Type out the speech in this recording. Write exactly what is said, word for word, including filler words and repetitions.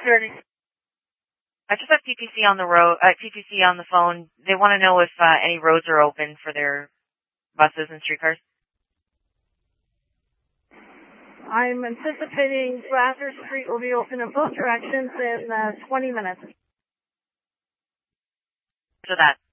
thirty. I just have T T C on the road, uh, T T C on the phone. They want to know if uh, any roads are open for their buses and streetcars. I'm anticipating Vassar Street will be open in both directions in uh, twenty minutes. So that.